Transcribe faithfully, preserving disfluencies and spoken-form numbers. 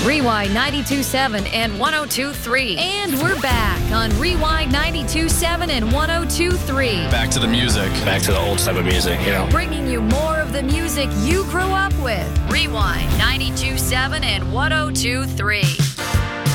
Rewind ninety-two point seven and one oh two point three. And we're back on Rewind ninety-two point seven and one oh two point three. Back to the music. Back to the old type of music, you know. Bringing you more of the music you grew up with. Rewind ninety-two point seven and one oh two point three.